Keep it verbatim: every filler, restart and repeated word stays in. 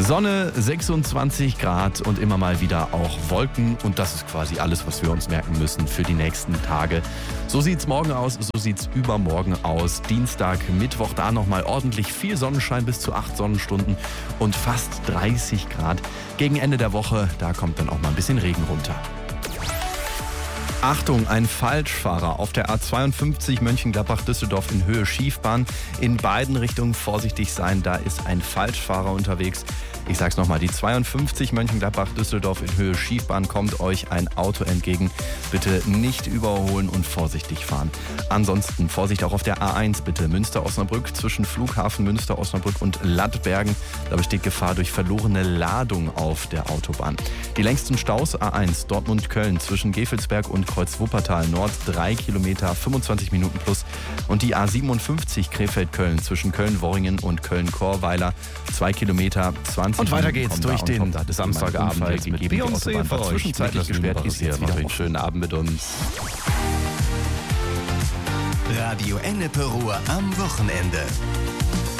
Sonne, sechsundzwanzig Grad und immer mal wieder auch Wolken. Und das ist quasi alles, was wir uns merken müssen für die nächsten Tage. So sieht's morgen aus, so sieht's übermorgen aus. Dienstag, Mittwoch, da nochmal ordentlich viel Sonnenschein, bis zu acht Sonnenstunden und fast dreißig Grad. Gegen Ende der Woche, da kommt dann auch mal ein bisschen Regen runter. Achtung, ein Falschfahrer auf der A zweiundfünfzig Mönchengladbach-Düsseldorf in Höhe Schiefbahn. In beiden Richtungen vorsichtig sein, da ist ein Falschfahrer unterwegs. Ich sag's nochmal, die zweiundfünfzig Mönchengladbach-Düsseldorf in Höhe Schiefbahn kommt euch ein Auto entgegen. Bitte nicht überholen und vorsichtig fahren. Ansonsten Vorsicht auch auf der A eins bitte. Münster-Osnabrück zwischen Flughafen Münster-Osnabrück und Lattbergen. Da besteht Gefahr durch verlorene Ladung auf der Autobahn. Die längsten Staus A eins Dortmund-Köln zwischen Gevelsberg und Kreuz-Wuppertal Nord drei Kilometer, fünfundzwanzig Minuten plus. Und die A siebenundfünfzig Krefeld-Köln zwischen Köln-Worringen und Köln-Chorweiler zwei Kilometer, zwanzig Und weiter Minuten geht's durch den Samstagabend jetzt mit Beyoncé für euch. Zwischenzeitlich gesperrt ist jetzt wieder einen offen. schönen Abend mit uns. Radio Ennepe Ruhr am Wochenende.